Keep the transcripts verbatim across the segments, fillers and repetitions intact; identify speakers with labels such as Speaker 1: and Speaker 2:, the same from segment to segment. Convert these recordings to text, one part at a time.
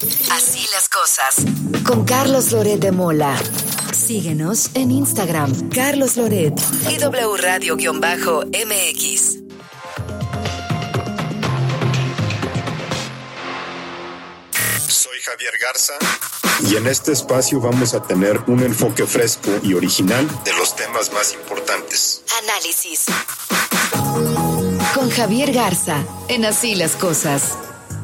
Speaker 1: Así las cosas. Con Carlos Loret de Mola. Síguenos en Instagram, Carlos Loret y W Radio-M X.
Speaker 2: Soy Javier Garza y en este espacio vamos a tener un enfoque fresco y original de los temas más importantes.
Speaker 1: Análisis. Con Javier Garza, en Así las cosas.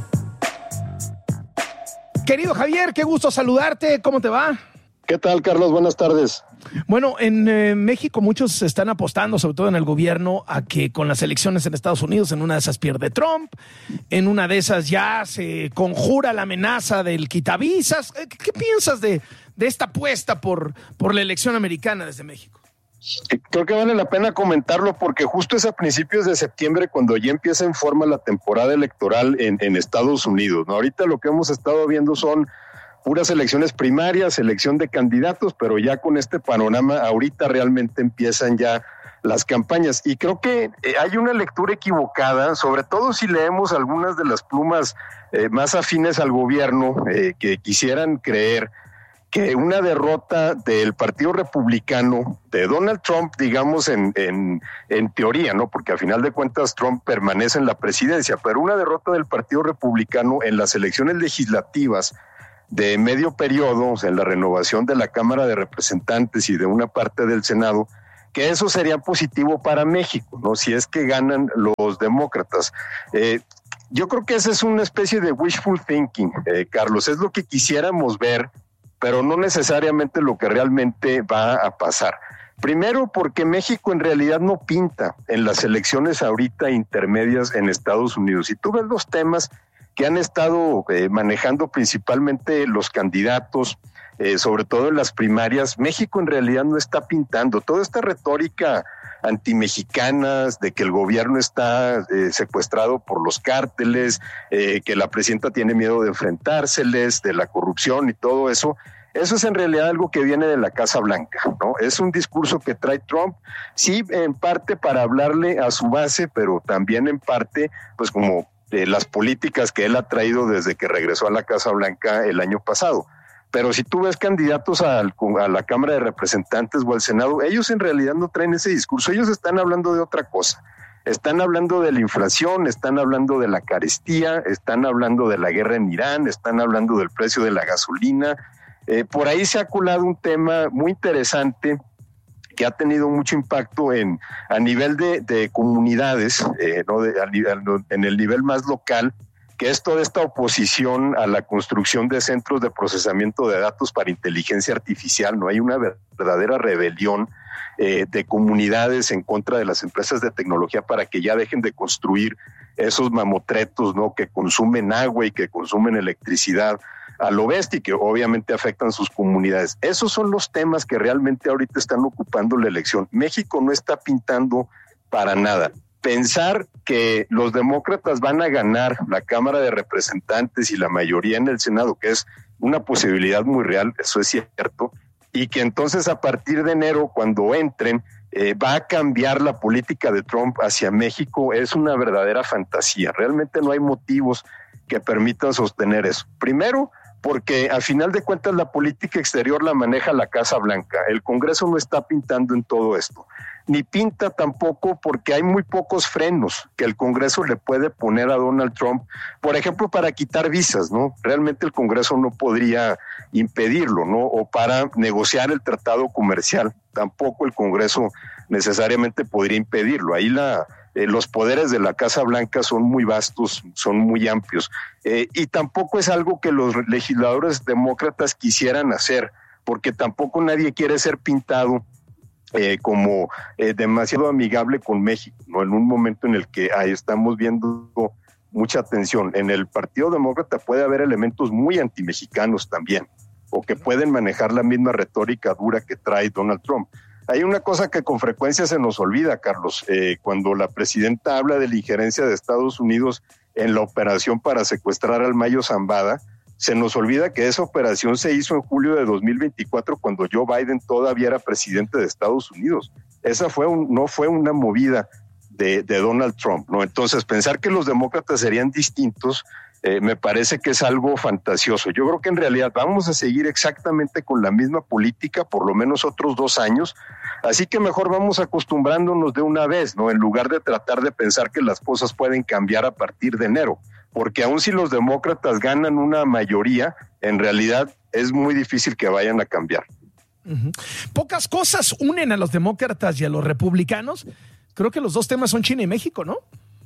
Speaker 3: Querido Javier, qué gusto saludarte. ¿Cómo te va?
Speaker 4: ¿Qué tal, Carlos? Buenas tardes.
Speaker 3: Bueno, en eh, México muchos están apostando, sobre todo en el gobierno, a que con las elecciones en Estados Unidos, en una de esas pierde Trump, en una de esas ya se conjura la amenaza del quitavisas. ¿Qué, qué piensas de, de esta apuesta por, por la elección americana desde México?
Speaker 4: Creo que vale la pena comentarlo porque justo es a principios de septiembre cuando ya empieza en forma la temporada electoral en, en Estados Unidos, ¿no? Ahorita lo que hemos estado viendo son puras elecciones primarias, elección de candidatos, pero ya con este panorama ahorita realmente empiezan ya las campañas. Y creo que eh, hay una lectura equivocada, sobre todo si leemos algunas de las plumas eh, más afines al gobierno eh, que quisieran creer que una derrota del Partido Republicano, de Donald Trump, digamos en, en, en teoría, ¿no? Porque al final de cuentas Trump permanece en la presidencia, pero una derrota del Partido Republicano en las elecciones legislativas de medio periodo, o sea, en la renovación de la Cámara de Representantes y de una parte del Senado, que eso sería positivo para México, ¿no? Si es que ganan los demócratas. Eh, yo creo que esa es una especie de wishful thinking, eh, Carlos, es lo que quisiéramos ver, pero no necesariamente lo que realmente va a pasar. Primero, porque México en realidad no pinta en las elecciones ahorita intermedias en Estados Unidos. Si tú ves los temas que han estado eh, manejando principalmente los candidatos, eh, sobre todo en las primarias, México en realidad no está pintando. Toda esta retórica antimexicanas, de que el gobierno está eh, secuestrado por los cárteles, eh, que la presidenta tiene miedo de enfrentárseles, de la corrupción y todo eso, eso es en realidad algo que viene de la Casa Blanca, ¿no? Es un discurso que trae Trump, sí, en parte para hablarle a su base, pero también en parte, pues como eh, las políticas que él ha traído desde que regresó a la Casa Blanca el año pasado. Pero si tú ves candidatos al, a la Cámara de Representantes o al Senado, ellos en realidad no traen ese discurso, ellos están hablando de otra cosa. Están hablando de la inflación, están hablando de la carestía, están hablando de la guerra en Irán, están hablando del precio de la gasolina. Eh, por ahí se ha colado un tema muy interesante que ha tenido mucho impacto en a nivel de, de comunidades, eh, ¿no? de, a, en el nivel más local, que es toda esta oposición a la construcción de centros de procesamiento de datos para inteligencia artificial. No hay una verdadera rebelión eh, de comunidades en contra de las empresas de tecnología para que ya dejen de construir esos mamotretos, ¿no? Que consumen agua y que consumen electricidad a lo bestia y que obviamente afectan sus comunidades. Esos son los temas que realmente ahorita están ocupando la elección. México no está pintando para nada. Pensar que los demócratas van a ganar la Cámara de Representantes y la mayoría en el Senado, que es una posibilidad muy real, eso es cierto, y que entonces a partir de enero, cuando entren, eh, va a cambiar la política de Trump hacia México, es una verdadera fantasía. Realmente no hay motivos que permitan sostener eso. Primero, porque a final de cuentas la política exterior la maneja la Casa Blanca. El Congreso no está pintando en todo esto. Ni pinta tampoco porque hay muy pocos frenos que el Congreso le puede poner a Donald Trump, por ejemplo, para quitar visas, ¿no? Realmente el Congreso no podría impedirlo, ¿no? O para negociar el tratado comercial, tampoco el Congreso necesariamente podría impedirlo. Ahí la... Eh, los poderes de la Casa Blanca son muy vastos, son muy amplios, eh, y tampoco es algo que los legisladores demócratas quisieran hacer, porque tampoco nadie quiere ser pintado eh, como eh, demasiado amigable con México, ¿no? En un momento en el que ahí estamos viendo mucha tensión. En el Partido Demócrata puede haber elementos muy antimexicanos también, o que pueden manejar la misma retórica dura que trae Donald Trump. Hay una cosa que con frecuencia se nos olvida, Carlos, eh, cuando la presidenta habla de la injerencia de Estados Unidos en la operación para secuestrar al Mayo Zambada, se nos olvida que esa operación se hizo en julio de dos mil veinticuatro cuando Joe Biden todavía era presidente de Estados Unidos. Esa fue un, no fue una movida de, de Donald Trump, ¿no? Entonces, pensar que los demócratas serían distintos eh, me parece que es algo fantasioso. Yo creo que en realidad vamos a seguir exactamente con la misma política por lo menos otros dos años, así que mejor vamos acostumbrándonos de una vez, ¿no? En lugar de tratar de pensar que las cosas pueden cambiar a partir de enero, porque aun si los demócratas ganan una mayoría, en realidad es muy difícil que vayan a cambiar.
Speaker 3: Uh-huh. Pocas cosas unen a los demócratas y a los republicanos. Creo que los dos temas son China y México, ¿no?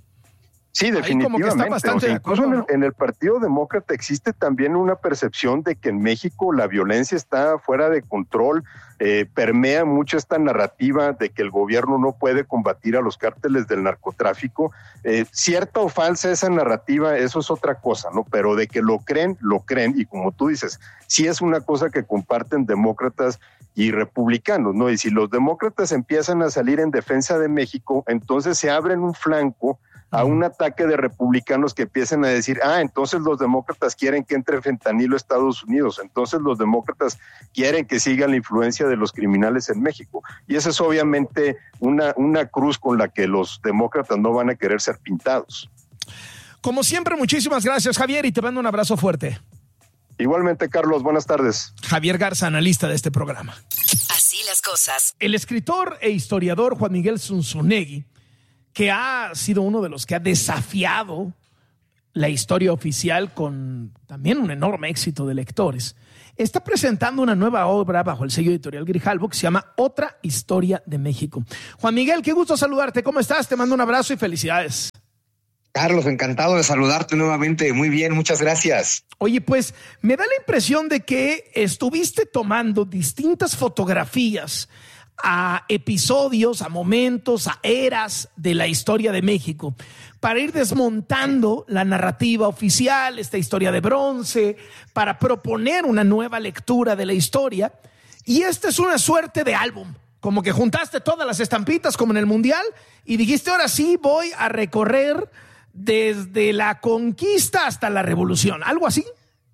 Speaker 4: Sí, definitivamente.
Speaker 3: Está bastante
Speaker 4: o sea,
Speaker 3: de
Speaker 4: incluso
Speaker 3: acuerdo,
Speaker 4: en, el, en el Partido Demócrata existe también una percepción de que en México la violencia está fuera de control, eh, permea mucho esta narrativa de que el gobierno no puede combatir a los cárteles del narcotráfico. Eh, cierta o falsa esa narrativa, eso es otra cosa, ¿no? Pero de que lo creen, lo creen, y como tú dices, sí es una cosa que comparten demócratas y republicanos, ¿no? Y si los demócratas empiezan a salir en defensa de México, entonces se abren un flanco a un ataque de republicanos que empiecen a decir, ah, entonces los demócratas quieren que entre fentanilo a Estados Unidos, entonces los demócratas quieren que siga la influencia de los criminales en México. Y esa es obviamente una, una cruz con la que los demócratas no van a querer ser pintados.
Speaker 3: Como siempre, muchísimas gracias, Javier, y te mando un abrazo fuerte.
Speaker 4: Igualmente, Carlos, buenas tardes.
Speaker 3: Javier Garza, analista de este programa.
Speaker 1: Así las cosas.
Speaker 3: El escritor e historiador Juan Miguel Zunzunegui, que ha sido uno de los que ha desafiado la historia oficial con también un enorme éxito de lectores, está presentando una nueva obra bajo el sello editorial Grijalbo que se llama Otra Historia de México. Juan Miguel, qué gusto saludarte. ¿Cómo estás? Te mando un abrazo y felicidades.
Speaker 5: Carlos, encantado de saludarte nuevamente. Muy bien, muchas gracias.
Speaker 3: Oye, pues me da la impresión de que estuviste tomando distintas fotografías a episodios, a momentos, a eras de la historia de México, para ir desmontando la narrativa oficial, esta historia de bronce, para proponer una nueva lectura de la historia. Y esta es una suerte de álbum, como que juntaste todas las estampitas como en el Mundial y dijiste, ahora sí voy a recorrer desde la conquista hasta la revolución, ¿algo así?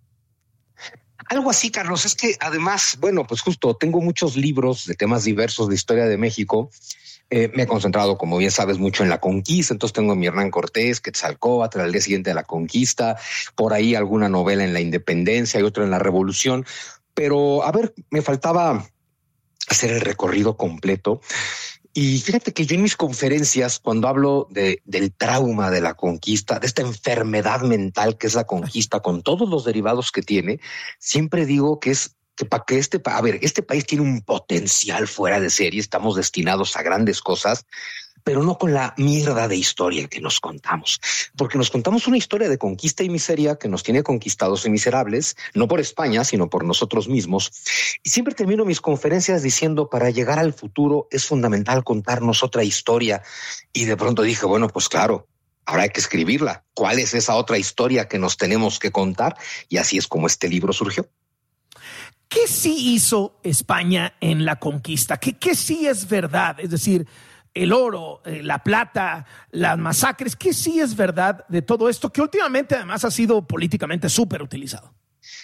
Speaker 5: Algo así, Carlos. Es que además, bueno, pues justo tengo muchos libros de temas diversos de historia de México. Eh, me he concentrado, como bien sabes, mucho en la conquista. Entonces tengo mi Hernán Cortés, Quetzalcóatl, al día siguiente de la conquista, por ahí alguna novela en la independencia y otra en la revolución. Pero, a ver, me faltaba hacer el recorrido completo. Y fíjate que yo en mis conferencias, cuando hablo de, del trauma de la conquista, de esta enfermedad mental que es la conquista, con todos los derivados que tiene, siempre digo que es que para que este, a ver, este país tiene un potencial fuera de serie, estamos destinados a grandes cosas, pero no con la mierda de historia que nos contamos, porque nos contamos una historia de conquista y miseria que nos tiene conquistados y miserables, no por España, sino por nosotros mismos. Y siempre termino mis conferencias diciendo, para llegar al futuro es fundamental contarnos otra historia. Y de pronto dije, bueno, pues claro, ahora hay que escribirla. ¿Cuál es esa otra historia que nos tenemos que contar? Y así es como este libro surgió.
Speaker 3: ¿Qué sí hizo España en la conquista? ¿Qué, qué sí es verdad? Es decir, el oro, eh, la plata, las masacres, ¿qué sí es verdad de todo esto que últimamente además ha sido políticamente súper utilizado?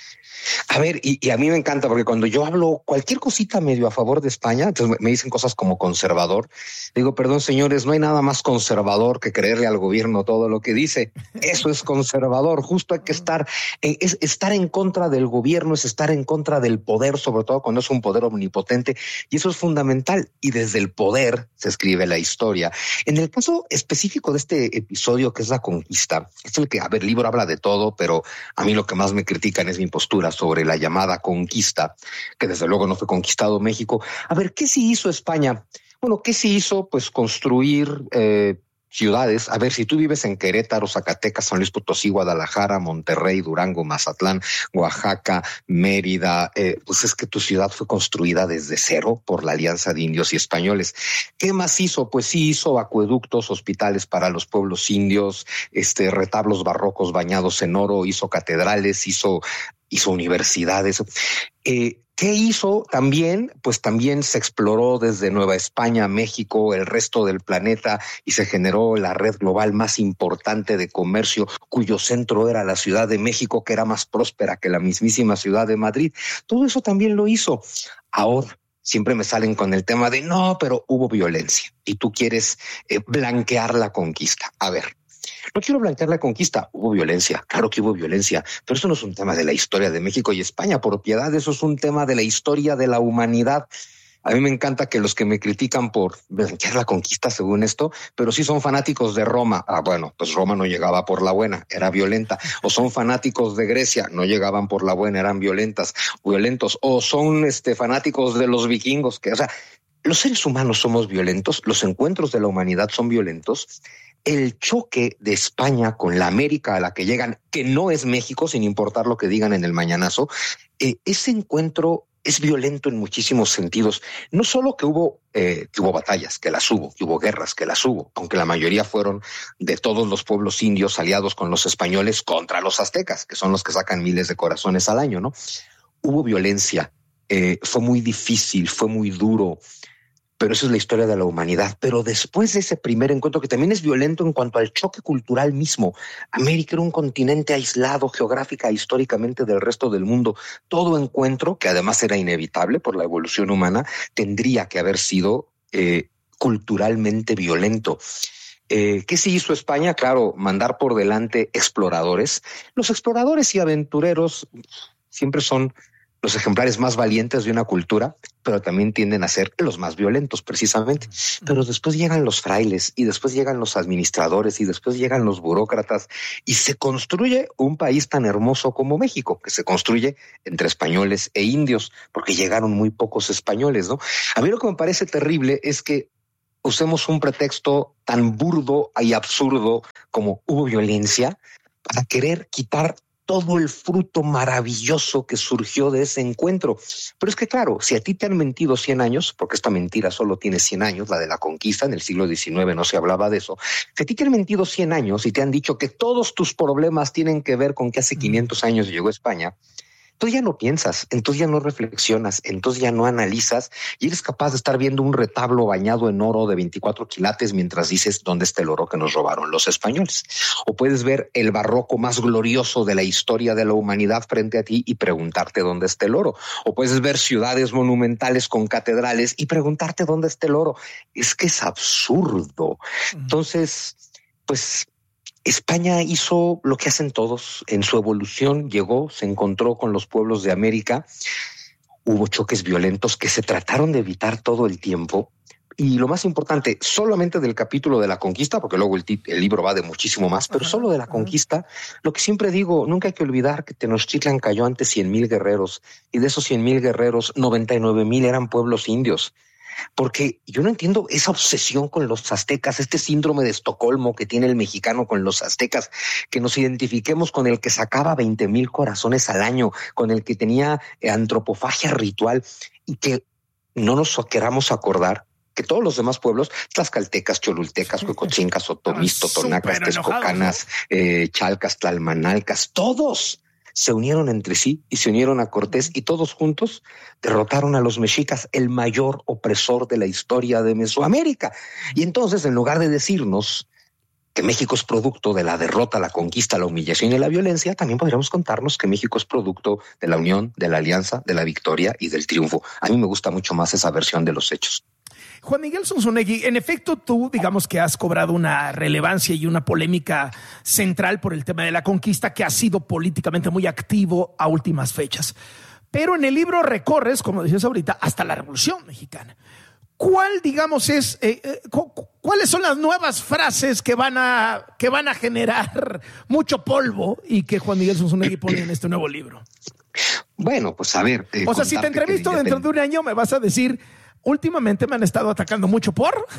Speaker 5: A ver, y, y a mí me encanta porque cuando yo hablo cualquier cosita medio a favor de España, entonces me dicen cosas como conservador. Digo, perdón, señores, no hay nada más conservador que creerle al gobierno todo lo que dice. Eso es conservador. Justo hay que estar, en, es estar en contra del gobierno, es estar en contra del poder, sobre todo cuando es un poder omnipotente. Y eso es fundamental. Y desde el poder se escribe la historia. En el caso específico de este episodio, que es la conquista, es el que, a ver, el libro habla de todo, pero a mí lo que más me critican es mi postura sobre la llamada conquista, que desde luego no fue conquistado México. A ver, ¿qué sí hizo España? Bueno, ¿qué sí hizo? Pues construir eh, ciudades. A ver, si tú vives en Querétaro, Zacatecas, San Luis Potosí, Guadalajara, Monterrey, Durango, Mazatlán, Oaxaca, Mérida, eh, pues es que tu ciudad fue construida desde cero por la alianza de indios y españoles. ¿Qué más hizo? Pues sí hizo acueductos, hospitales para los pueblos indios, este, retablos barrocos bañados en oro, hizo catedrales, hizo, hizo universidades. Eh, ¿Qué hizo también? Pues también se exploró desde Nueva España, México, el resto del planeta y se generó la red global más importante de comercio, cuyo centro era la Ciudad de México, que era más próspera que la mismísima Ciudad de Madrid. Todo eso también lo hizo. Ahora, siempre me salen con el tema de no, pero hubo violencia y tú quieres eh, blanquear la conquista. A ver, No quiero blanquear la conquista, hubo violencia, claro que hubo violencia, pero eso no es un tema de la historia de México y España, por piedad, eso es un tema de la historia de la humanidad. A mí me encanta que los que me critican por blanquear la conquista, según esto, pero sí son fanáticos de Roma. Ah, bueno, pues Roma no llegaba por la buena, era violenta. O son fanáticos de Grecia, no llegaban por la buena, eran violentas, violentos. O son este, fanáticos de los vikingos, que, o sea, los seres humanos somos violentos, los encuentros de la humanidad son violentos. El choque de España con la América a la que llegan, que no es México, sin importar lo que digan en el mañanazo, eh, ese encuentro es violento en muchísimos sentidos. No solo que hubo, eh, que hubo batallas, que las hubo, que hubo guerras, que las hubo, aunque la mayoría fueron de todos los pueblos indios aliados con los españoles contra los aztecas, que son los que sacan miles de corazones al año, ¿no? Hubo violencia, eh, fue muy difícil, fue muy duro, pero eso es la historia de la humanidad. Pero después de ese primer encuentro, que también es violento en cuanto al choque cultural mismo, América era un continente aislado geográfica e históricamente del resto del mundo. Todo encuentro, que además era inevitable por la evolución humana, tendría que haber sido eh, culturalmente violento. Eh, ¿Qué sí hizo España? Claro, mandar por delante exploradores. Los exploradores y aventureros siempre son los ejemplares más valientes de una cultura, pero también tienden a ser los más violentos precisamente. Pero después llegan los frailes y después llegan los administradores y después llegan los burócratas y se construye un país tan hermoso como México, que se construye entre españoles e indios, porque llegaron muy pocos españoles, ¿no? A mí lo que me parece terrible es que usemos un pretexto tan burdo y absurdo como hubo violencia para querer quitar todo el fruto maravilloso que surgió de ese encuentro. Pero es que claro, si a ti te han mentido cien años, porque esta mentira solo tiene cien años, la de la conquista, en el siglo diecinueve no se hablaba de eso, si a ti te han mentido cien años y te han dicho que todos tus problemas tienen que ver con que hace quinientos años llegó España, entonces ya no piensas, entonces ya no reflexionas, entonces ya no analizas y eres capaz de estar viendo un retablo bañado en oro de veinticuatro quilates mientras dices dónde está el oro que nos robaron los españoles. O puedes ver el barroco más glorioso de la historia de la humanidad frente a ti y preguntarte dónde está el oro. O puedes ver ciudades monumentales con catedrales y preguntarte dónde está el oro. Es que es absurdo. Entonces, pues España hizo lo que hacen todos en su evolución, llegó, se encontró con los pueblos de América, hubo choques violentos que se trataron de evitar todo el tiempo. Y lo más importante, solamente del capítulo de la conquista, porque luego el, el libro va de muchísimo más, pero solo de la conquista, lo que siempre digo, nunca hay que olvidar que Tenochtitlan cayó ante cien mil guerreros y de esos cien mil guerreros, noventa y nueve mil eran pueblos indios. Porque yo no entiendo esa obsesión con los aztecas, este síndrome de Estocolmo que tiene el mexicano con los aztecas, que nos identifiquemos con el que sacaba veinte mil corazones al año, con el que tenía antropofagia ritual y que no nos queramos acordar que todos los demás pueblos, tlaxcaltecas, cholultecas, huecochincas, otomís, totonacas, texcocanas, ¿no? eh, chalcas, tlalmanalcas, todos se unieron entre sí y se unieron a Cortés y todos juntos derrotaron a los mexicas, el mayor opresor de la historia de Mesoamérica. Y entonces, en lugar de decirnos que México es producto de la derrota, la conquista, la humillación y la violencia, también podríamos contarnos que México es producto de la unión, de la alianza, de la victoria y del triunfo. A mí me gusta mucho más esa versión de los hechos.
Speaker 3: Juan Miguel Zunzunegui, en efecto, tú, digamos que has cobrado una relevancia y una polémica central por el tema de la conquista que ha sido políticamente muy activo a últimas fechas. Pero en el libro recorres, como decías ahorita, hasta la Revolución Mexicana. ¿Cuál, digamos, es, eh, eh, cu- cuáles son las nuevas frases que van a, que van a generar mucho polvo y que Juan Miguel Zunzunegui pone en este nuevo libro?
Speaker 5: Bueno, pues a ver. Eh,
Speaker 3: o sea, si te entrevisto de dentro de un año, me vas a decir, últimamente me han estado atacando mucho por...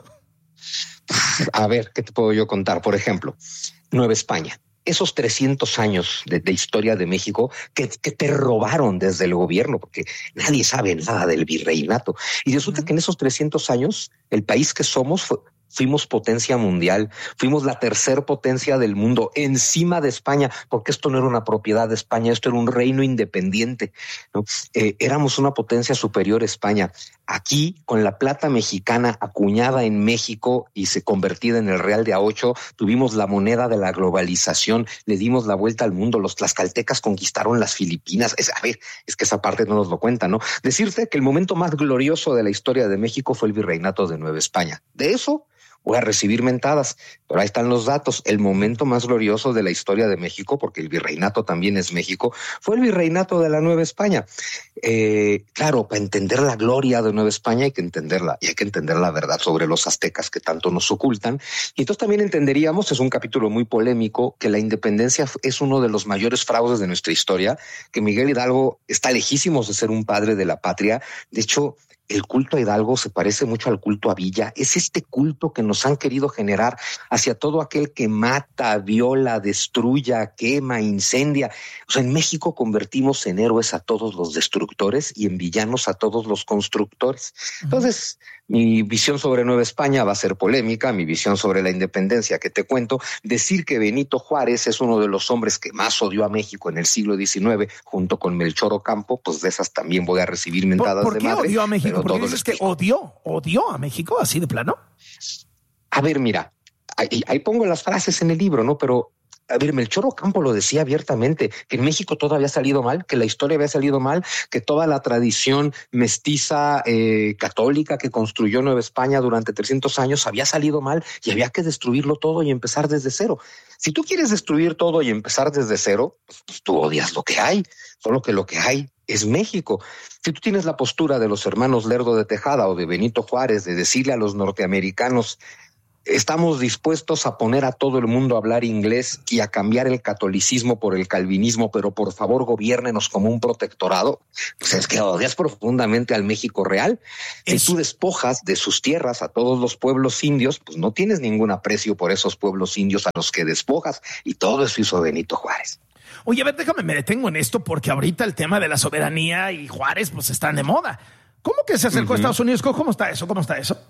Speaker 5: A ver, ¿qué te puedo yo contar? Por ejemplo, Nueva España. Esos trescientos años de, de historia de México que, que te robaron desde el gobierno, porque nadie sabe nada del virreinato. Y resulta uh-huh. que en esos trescientos años, el país que somos fue, fuimos potencia mundial, fuimos la tercer potencia del mundo encima de España, porque esto no era una propiedad de España, esto era un reino independiente, ¿no? Eh, éramos una potencia superior a España. Aquí, con la plata mexicana acuñada en México y se convertida en el real de a ocho, tuvimos la moneda de la globalización, le dimos la vuelta al mundo, los tlaxcaltecas conquistaron las Filipinas. Es, a ver, es que esa parte no nos lo cuenta, ¿no? Decirte que el momento más glorioso de la historia de México fue el virreinato de Nueva España. De eso voy a recibir mentadas, pero ahí están los datos. El momento más glorioso de la historia de México, porque el virreinato también es México, fue el virreinato de la Nueva España. Eh, claro, para entender la gloria de Nueva España hay que entenderla, y hay que entender la verdad sobre los aztecas que tanto nos ocultan. Y entonces también entenderíamos, es un capítulo muy polémico, que la independencia es uno de los mayores fraudes de nuestra historia, que Miguel Hidalgo está lejísimos de ser un padre de la patria. De hecho, el culto a Hidalgo se parece mucho al culto a Villa. Es este culto que nos han querido generar hacia todo aquel que mata, viola, destruya, quema, incendia. O sea, en México convertimos en héroes a todos los destructores y en villanos a todos los constructores. Entonces, mi visión sobre Nueva España va a ser polémica, mi visión sobre la independencia que te cuento, decir que Benito Juárez es uno de los hombres que más odió a México en el siglo diecinueve, junto con Melchor Ocampo, pues de esas también voy a recibir mentadas
Speaker 3: ¿Por, por
Speaker 5: de
Speaker 3: qué
Speaker 5: madre.
Speaker 3: odió a México? ¿Por qué dices que
Speaker 5: explico.
Speaker 3: odió, odió a México así de plano?
Speaker 5: A ver, mira, ahí, ahí pongo las frases en el libro, ¿no? Pero a ver, Melchor Ocampo lo decía abiertamente, que en México todo había salido mal, que la historia había salido mal, que toda la tradición mestiza eh, católica que construyó Nueva España durante trescientos años había salido mal y había que destruirlo todo y empezar desde cero. Si tú quieres destruir todo y empezar desde cero, pues, pues tú odias lo que hay, solo que lo que hay es México. Si tú tienes la postura de los hermanos Lerdo de Tejada o de Benito Juárez de decirle a los norteamericanos: estamos dispuestos a poner a todo el mundo a hablar inglés y a cambiar el catolicismo por el calvinismo, pero por favor gobiérnenos como un protectorado, pues es que odias profundamente al México real. Si tú despojas de sus tierras a todos los pueblos indios, pues no tienes ningún aprecio por esos pueblos indios a los que despojas, y todo eso hizo Benito Juárez.
Speaker 3: Oye, a ver, déjame, me detengo en esto porque ahorita el tema de la soberanía y Juárez pues están de moda. ¿Cómo que se acercó uh-huh. a Estados Unidos? ¿Cómo está eso? ¿Cómo está eso?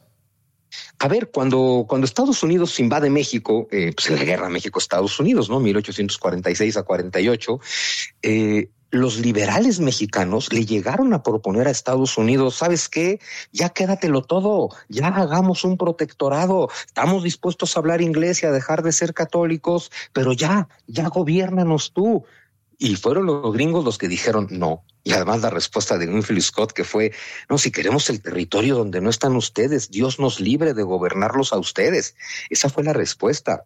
Speaker 5: A ver, cuando, cuando Estados Unidos invade México, eh, pues en la guerra México-Estados Unidos, ¿no? mil ochocientos cuarenta y seis a cuarenta y ocho, eh, los liberales mexicanos le llegaron a proponer a Estados Unidos: ¿sabes qué? Ya quédatelo todo, ya hagamos un protectorado, estamos dispuestos a hablar inglés y a dejar de ser católicos, pero ya, ya gobiérnanos tú. Y fueron los gringos los que dijeron no. Y además la respuesta de Winfield Scott, que fue: no, si queremos el territorio donde no están ustedes, Dios nos libre de gobernarlos a ustedes. Esa fue la respuesta.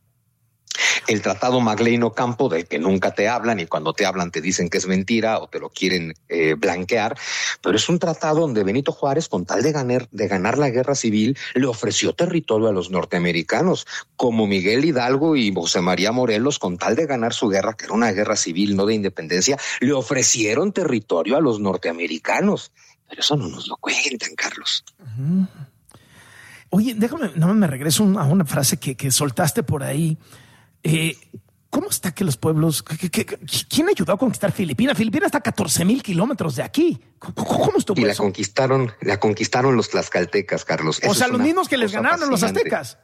Speaker 5: El tratado Maglein-Ocampo, del que nunca te hablan, y cuando te hablan te dicen que es mentira o te lo quieren eh, blanquear, pero es un tratado donde Benito Juárez, con tal de ganar, de ganar la guerra civil, le ofreció territorio a los norteamericanos, como Miguel Hidalgo y José María Morelos, con tal de ganar su guerra, que era una guerra civil, no de independencia, le ofrecieron territorio a los norteamericanos. Pero eso no nos lo cuentan, Carlos.
Speaker 3: Uh-huh. Oye, déjame, no me regreso a una frase que, que soltaste por ahí. Eh, ¿Cómo está que los pueblos... Que, que, que, ¿Quién ayudó a conquistar Filipinas? Filipinas está a catorce mil kilómetros de aquí. ¿Cómo, cómo estuvo
Speaker 5: y la
Speaker 3: eso?
Speaker 5: conquistaron, la conquistaron los tlaxcaltecas, Carlos.
Speaker 3: O
Speaker 5: eso
Speaker 3: sea, los mismos que les ganaron los aztecas.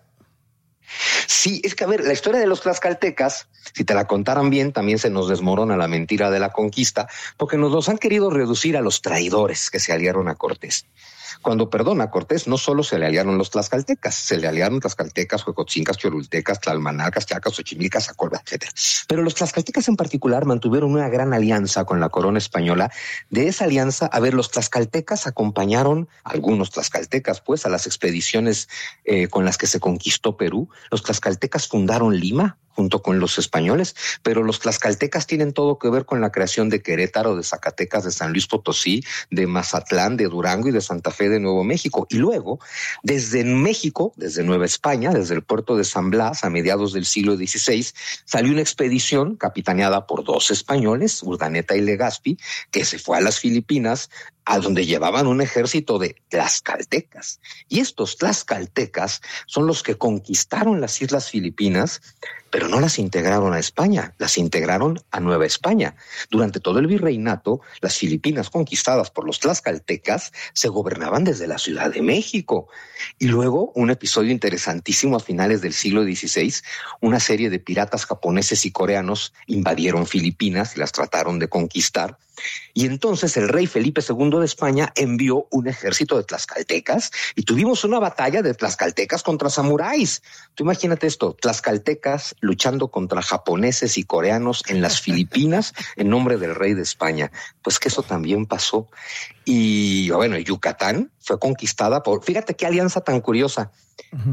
Speaker 5: Sí, es que a ver, la historia de los tlaxcaltecas, si te la contaran bien, también se nos desmorona la mentira de la conquista, porque nos los han querido reducir a los traidores que se aliaron a Cortés. Cuando perdona Cortés, no solo se le aliaron los tlaxcaltecas, se le aliaron tlaxcaltecas, huecotzincas, cholultecas, tlalmanacas, chacas, xochimilcas, acolva, etcétera. Pero los tlaxcaltecas en particular mantuvieron una gran alianza con la corona española. De esa alianza, a ver, los tlaxcaltecas acompañaron, algunos tlaxcaltecas, pues, a las expediciones eh, con las que se conquistó Perú. Los tlaxcaltecas fundaron Lima junto con los españoles, pero los tlaxcaltecas tienen todo que ver con la creación de Querétaro, de Zacatecas, de San Luis Potosí, de Mazatlán, de Durango y de Santa Fe de Nuevo México. Y luego, desde México, desde Nueva España, desde el puerto de San Blas, a mediados del siglo dieciséis, salió una expedición capitaneada por dos españoles, Urdaneta y Legazpi, que se fue a las Filipinas, a donde llevaban un ejército de tlaxcaltecas. Y estos tlaxcaltecas son los que conquistaron las Islas Filipinas, pero no las integraron a España, las integraron a Nueva España. Durante todo el virreinato, las Filipinas conquistadas por los tlaxcaltecas se gobernaban desde la Ciudad de México. Y luego, un episodio interesantísimo a finales del siglo dieciséis, una serie de piratas japoneses y coreanos invadieron Filipinas y las trataron de conquistar. Y entonces el rey Felipe segundo de España envió un ejército de tlaxcaltecas y tuvimos una batalla de tlaxcaltecas contra samuráis. Tú imagínate esto, tlaxcaltecas luchando contra japoneses y coreanos en las Filipinas en nombre del rey de España. Pues que eso también pasó. Y bueno, Yucatán fue conquistada por... Fíjate qué alianza tan curiosa. Uh-huh.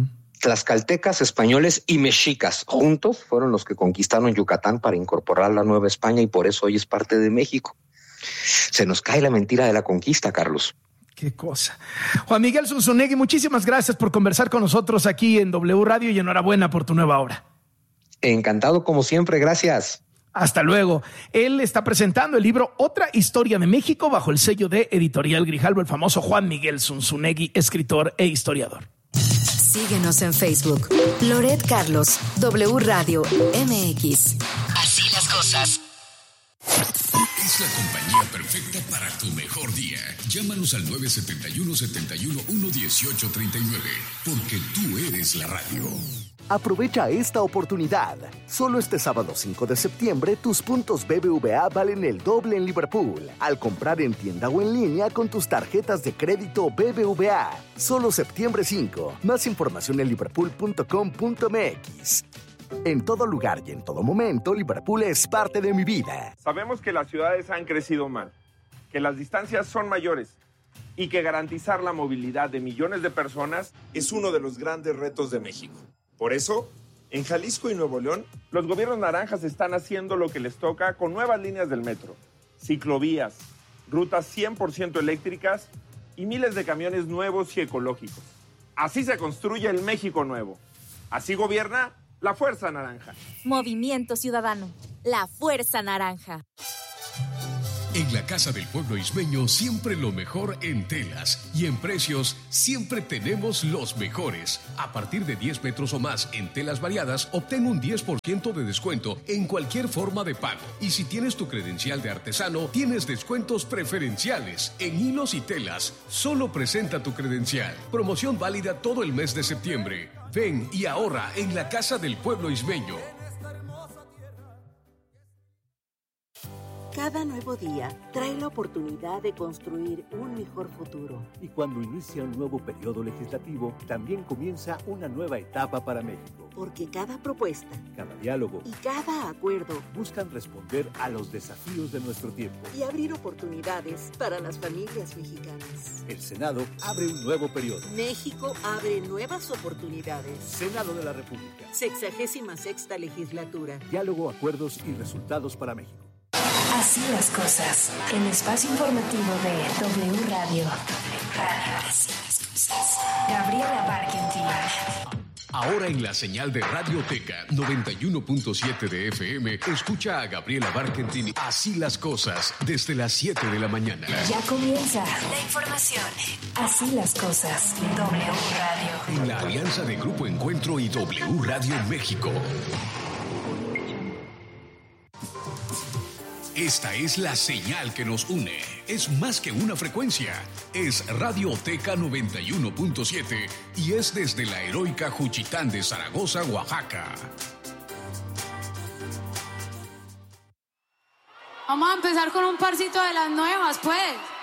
Speaker 5: tlaxcaltecas, españoles y mexicas juntos fueron los que conquistaron Yucatán para incorporar la Nueva España y por eso hoy es parte de México. Se nos cae la mentira de la conquista, Carlos.
Speaker 3: Qué cosa. Juan Miguel Zunzunegui, muchísimas gracias por conversar con nosotros aquí en W Radio y enhorabuena por tu nueva obra.
Speaker 5: Encantado como siempre, gracias.
Speaker 3: Hasta luego. Él está presentando el libro Otra Historia de México bajo el sello de Editorial Grijalbo, el famoso Juan Miguel Zunzunegui, escritor e historiador.
Speaker 1: Síguenos en Facebook. Loret Carlos, W Radio M X. Así las cosas.
Speaker 6: Es la compañía perfecta para tu mejor día. Llámanos al nueve siete uno, siete uno uno, uno ocho tres nueve, porque tú eres la radio.
Speaker 7: Aprovecha esta oportunidad. Solo este sábado cinco de septiembre, tus puntos B B V A valen el doble en Liverpool al comprar en tienda o en línea con tus tarjetas de crédito B B V A. Solo septiembre cinco. Más información en liverpool punto com punto m x. En todo lugar y en todo momento, Liverpool es parte de mi vida.
Speaker 8: Sabemos que las ciudades han crecido mal, que las distancias son mayores y que garantizar la movilidad de millones de personas es uno de los grandes retos de México. Por eso, en Jalisco y Nuevo León, los gobiernos naranjas están haciendo lo que les toca con nuevas líneas del metro, ciclovías, rutas cien por ciento eléctricas y miles de camiones nuevos y ecológicos. Así se construye el México nuevo. Así gobierna la Fuerza Naranja.
Speaker 9: Movimiento Ciudadano, la Fuerza Naranja.
Speaker 6: En la Casa del Pueblo Ismeño siempre lo mejor en telas y en precios siempre tenemos los mejores. A partir de diez metros o más en telas variadas, obtén un diez por ciento de descuento en cualquier forma de pago. Y si tienes tu credencial de artesano, tienes descuentos preferenciales. En hilos y telas, solo presenta tu credencial. Promoción válida todo el mes de septiembre. Ven y ahorra en la Casa del Pueblo Ismeño.
Speaker 10: Cada nuevo día trae la oportunidad de construir un mejor futuro.
Speaker 11: Y cuando inicia un nuevo periodo legislativo, también comienza una nueva etapa para México.
Speaker 10: Porque cada propuesta,
Speaker 11: cada diálogo
Speaker 10: y cada acuerdo
Speaker 11: buscan responder a los desafíos de nuestro tiempo
Speaker 10: y abrir oportunidades para las familias mexicanas.
Speaker 11: El Senado abre un nuevo periodo.
Speaker 10: México abre nuevas oportunidades.
Speaker 11: Senado de la República.
Speaker 10: Sexagésima sexta legislatura.
Speaker 11: Diálogo, acuerdos y resultados para México.
Speaker 1: Así las cosas. El espacio informativo de W Radio. W Radio. Así las cosas. Gabriela Barkentin.
Speaker 6: Ahora en la señal de Radioteca noventa y uno punto siete de F M, escucha a Gabriela Barkentin Así las cosas desde las siete de la mañana.
Speaker 1: Ya comienza la información. Así las cosas. W Radio.
Speaker 6: En la alianza de Grupo Encuentro y W Radio México. Esta es la señal que nos une. Es más que una frecuencia. Es Radioteca noventa y uno punto siete y es desde la heroica Juchitán de Zaragoza, Oaxaca.
Speaker 12: Vamos a empezar con un parcito de las nuevas, pues.